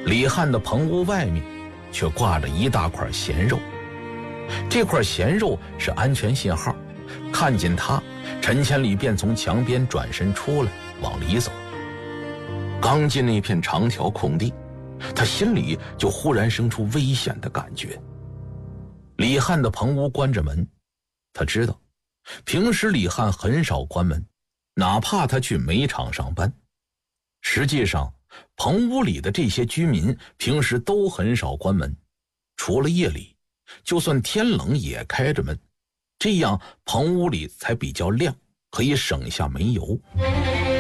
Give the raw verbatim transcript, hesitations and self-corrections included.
李汉的棚屋外面却挂着一大块咸肉，这块咸肉是安全信号，看见他，陈千里便从墙边转身出来往里走。刚进那片长条空地，他心里就忽然生出危险的感觉。李汉的棚屋关着门，他知道平时李汉很少关门，哪怕他去煤厂上班。实际上棚屋里的这些居民平时都很少关门，除了夜里，就算天冷也开着门，这样棚屋里才比较亮，可以省下煤油。